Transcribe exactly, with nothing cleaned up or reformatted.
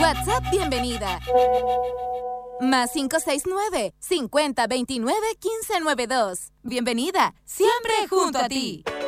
WhatsApp bienvenida. Más cinco seis nueve, cincuenta veintinueve, quince noventa y dos. Bienvenida, siempre junto a ti.